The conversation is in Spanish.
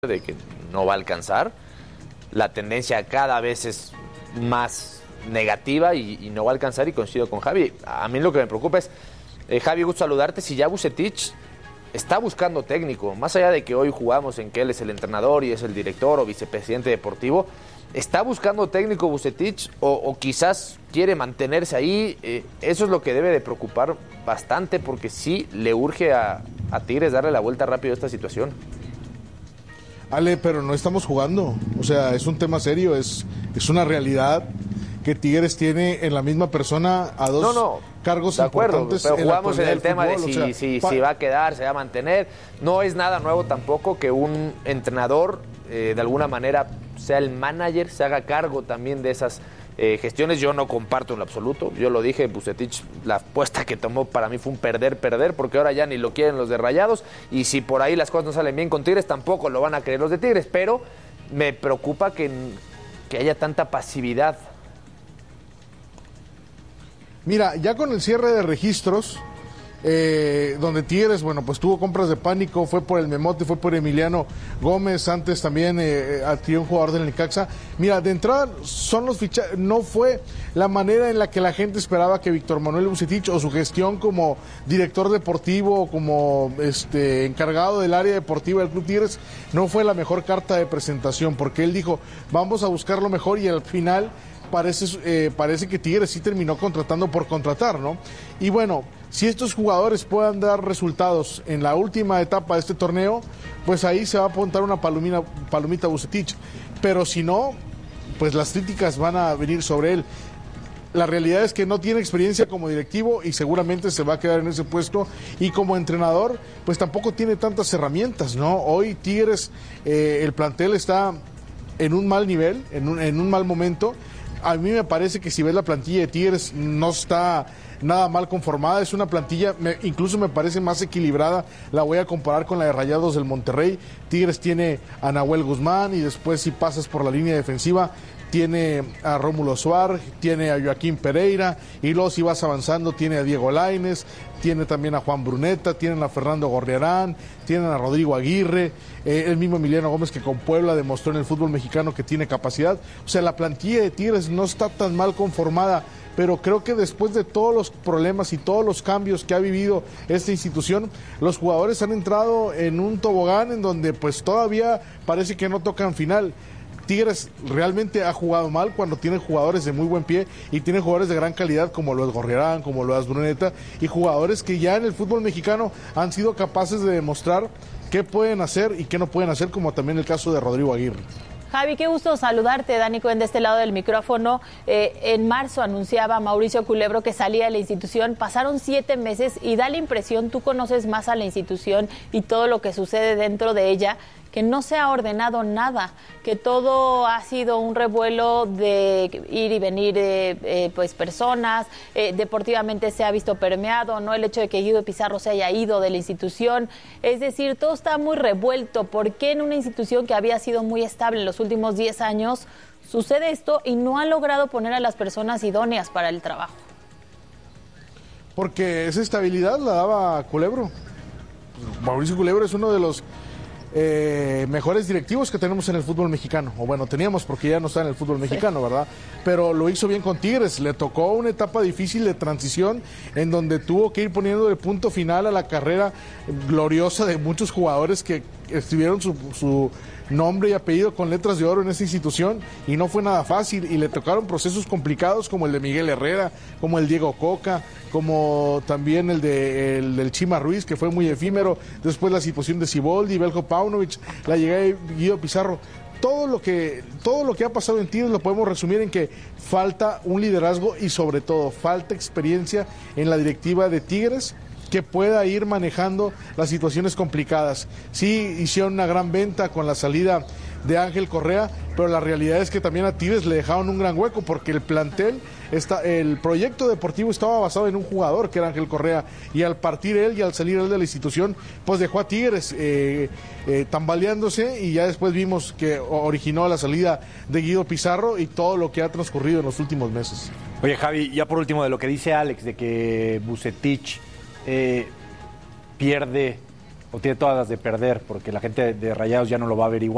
de que no va a alcanzar. La tendencia cada vez es más negativa y no va a alcanzar, y coincido con Javi. A mí lo que me preocupa es, Javi, gusto saludarte, si ya Vucetich está buscando técnico, más allá de que hoy jugamos en que él es el entrenador y es el director o vicepresidente deportivo, ¿está buscando técnico Vucetich o quizás quiere mantenerse ahí? Eso es lo que debe de preocupar bastante, porque sí le urge a Tigres darle la vuelta rápido a esta situación. Ale, pero no estamos jugando, o sea, es un tema serio, es una realidad que Tigres tiene en la misma persona a dos cargos de acuerdo, importantes. Pero jugamos en el tema fútbol, de si va a quedar, se va a mantener. No es nada nuevo tampoco que un entrenador de alguna manera sea el manager, se haga cargo también de esas gestiones. Yo no comparto en lo absoluto, yo lo dije, Vucetich, la apuesta que tomó para mí fue un perder, porque ahora ya ni lo quieren los de Rayados, y si por ahí las cosas no salen bien con Tigres, tampoco lo van a querer los de Tigres, pero me preocupa que haya tanta pasividad. Mira, ya con el cierre de registros, donde Tigres, bueno, pues tuvo compras de pánico, fue por el Memote, fue por Emiliano Gómez, antes también adquirió un jugador del Necaxa. Mira, de entrada son los fichajes, no fue la manera en la que la gente esperaba que Víctor Manuel Vucetich o su gestión como director deportivo, como encargado del área deportiva del Club Tigres, no fue la mejor carta de presentación, porque él dijo, vamos a buscar lo mejor, y al final parece que Tigres sí terminó contratando por contratar, ¿no? Y bueno, si estos jugadores puedan dar resultados en la última etapa de este torneo, pues ahí se va a apuntar una palomita a Vucetich. Pero si no, pues las críticas van a venir sobre él. La realidad es que no tiene experiencia como directivo y seguramente se va a quedar en ese puesto, y como entrenador pues tampoco tiene tantas herramientas, ¿no? Hoy Tigres, el plantel está en un mal nivel, en un mal momento. A mí me parece que si ves la plantilla de Tigres no está nada mal conformada, es una plantilla, incluso me parece más equilibrada, la voy a comparar con la de Rayados del Monterrey. Tigres tiene a Nahuel Guzmán, y después si pasas por la línea defensiva tiene a Rómulo Suárez, tiene a Joaquín Pereira, y luego si vas avanzando tiene a Diego Lainez, tiene también a Juan Bruneta, tienen a Fernando Gorriarán, tienen a Rodrigo Aguirre, el mismo Emiliano Gómez, que con Puebla demostró en el fútbol mexicano que tiene capacidad. O sea, la plantilla de Tigres no está tan mal conformada, pero creo que después de todos los problemas y todos los cambios que ha vivido esta institución, los jugadores han entrado en un tobogán en donde pues todavía parece que no tocan final. Tigres realmente ha jugado mal cuando tiene jugadores de muy buen pie y tiene jugadores de gran calidad como lo es Gorriarán, como lo es Bruneta, y jugadores que ya en el fútbol mexicano han sido capaces de demostrar qué pueden hacer y qué no pueden hacer, como también el caso de Rodrigo Aguirre. Javi, qué gusto saludarte. Dani Cohen de este lado del micrófono. En marzo anunciaba Mauricio Culebro que salía de la institución. Pasaron 7 meses y da la impresión, tú conoces más a la institución y todo lo que sucede dentro de ella, que no se ha ordenado nada, que todo ha sido un revuelo de ir y venir pues personas, deportivamente se ha visto permeado, no el hecho de que Guido Pizarro se haya ido de la institución, es decir, todo está muy revuelto. ¿Por qué en una institución que había sido muy estable en los últimos 10 años sucede esto y no ha logrado poner a las personas idóneas para el trabajo? Porque esa estabilidad la daba Culebro. Mauricio Culebro es uno de los mejores directivos que tenemos en el fútbol mexicano, o bueno, teníamos, porque ya no está en el fútbol mexicano, ¿verdad? Pero lo hizo bien con Tigres. Le tocó una etapa difícil de transición en donde tuvo que ir poniendo el punto final a la carrera gloriosa de muchos jugadores que escribieron su nombre y apellido con letras de oro en esa institución, y no fue nada fácil, y le tocaron procesos complicados como el de Miguel Herrera, como el Diego Coca, como también el del Chima Ruiz, que fue muy efímero, después la situación de Siboldi, Belko Paunovic, la llegada de Guido Pizarro. Todo lo que ha pasado en Tigres lo podemos resumir en que falta un liderazgo y sobre todo falta experiencia en la directiva de Tigres que pueda ir manejando las situaciones complicadas. Sí, hicieron una gran venta con la salida de Ángel Correa, pero la realidad es que también a Tigres le dejaron un gran hueco, porque el plantel, el proyecto deportivo estaba basado en un jugador que era Ángel Correa, y al partir él y al salir él de la institución, pues dejó a Tigres tambaleándose, y ya después vimos que originó la salida de Guido Pizarro y todo lo que ha transcurrido en los últimos meses. Oye, Javi, ya por último, de lo que dice Alex, de que Vucetich pierde o tiene todas las de perder porque la gente de Rayados ya no lo va a averiguar.